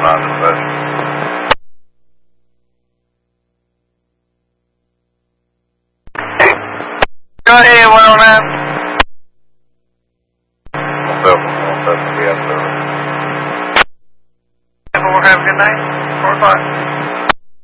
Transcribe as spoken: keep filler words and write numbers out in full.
non-dispatch. Go ahead, one oh nine. one seven one seven, we have service. Have a good night. four o'clock.